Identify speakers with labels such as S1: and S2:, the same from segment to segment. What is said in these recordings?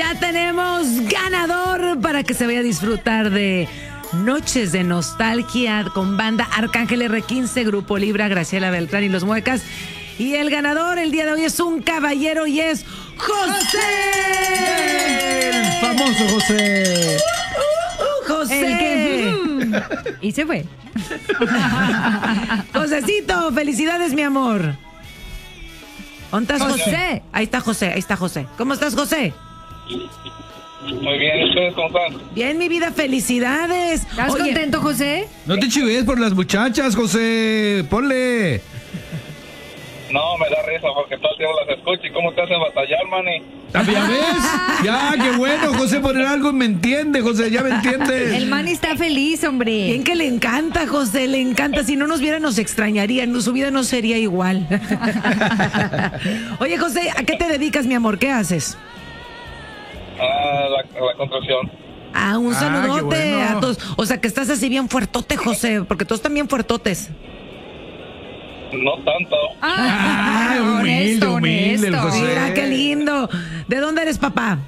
S1: Ya tenemos ganador para que se vaya a disfrutar de Noches de Nostalgia con banda Arcángel R15, Grupo Libra, Graciela Beltrán y Los Muecas. Y el ganador el día de hoy es un caballero y es José.
S2: El famoso José.
S1: José.
S3: Y se fue.
S1: Josecito, felicidades, mi amor. ¿Dónde estás, José? Ahí está José, ahí está José. ¿Cómo estás, José?
S4: Muy bien, ¿ustedes cómo están?
S1: Bien, mi vida, felicidades.
S3: ¿Estás contento, José?
S2: No te chives por las muchachas, José. Ponle.
S4: No, me da risa porque todo el tiempo las escucho y cómo te hacen batallar, mani.
S2: ¿Ya ves? Ya, qué bueno, José, poner algo me entiende, José, ya me entiendes.
S3: El Manny está feliz, hombre.
S1: Bien que le encanta, José, le encanta. Si no nos viera, nos extrañaría. Su vida no sería igual. Oye, José, ¿a qué te dedicas, mi amor? ¿Qué haces?
S4: La construcción.
S1: Un saludote
S2: qué bueno.
S1: a todos. O sea, que estás así bien fuertote, José, porque todos están bien fuertotes.
S4: No tanto.
S2: Ay, humilde, humilde el José.
S1: Mira, qué lindo. ¿De dónde eres, papá?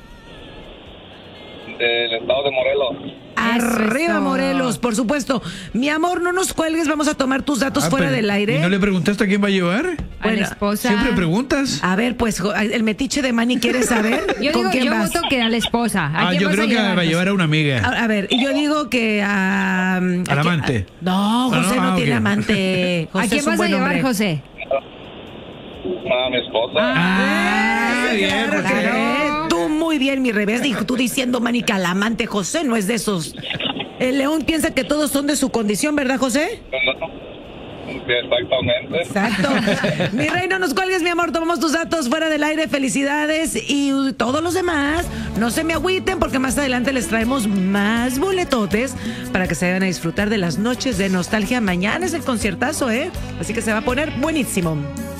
S4: Del estado de Morelos.
S1: Arriba,
S3: todo.
S1: Morelos, por supuesto. Mi amor, no nos cuelgues, vamos a tomar tus datos fuera
S2: Pero,
S1: del aire.
S2: ¿y no le preguntaste a quién va a llevar?
S3: A la esposa.
S2: Siempre preguntas.
S1: A ver, pues, el metiche de Manny, ¿quieres saber?
S3: Yo
S1: ¿Con
S3: digo,
S1: quién
S3: yo
S1: vas?
S3: voto que a la esposa. ¿A quién
S2: Yo
S3: vas
S2: creo que va a llevar a una amiga.
S1: A ver, y yo digo que a...
S2: Al amante.
S1: No, José no tiene
S2: ok.
S1: amante. José
S3: ¿A quién
S1: es un
S3: vas a
S1: buen
S3: llevar,
S1: hombre.
S3: José?
S4: A mi esposa.
S2: Bien,
S1: Claro que
S2: José.
S1: tú muy bien, mi revés. Y tú diciendo, Manny, que al amante José no es de esos. El león piensa que todos son de su condición, ¿verdad, José?
S4: Exactamente.
S1: Exacto. Mi rey, no nos cuelgues, mi amor. Tomamos tus datos fuera del aire. Felicidades. Y todos los demás, no se me agüiten porque más adelante les traemos más boletotes para que se vayan a disfrutar de las noches de nostalgia. Mañana es el conciertazo, ¿eh? Así que se va a poner buenísimo.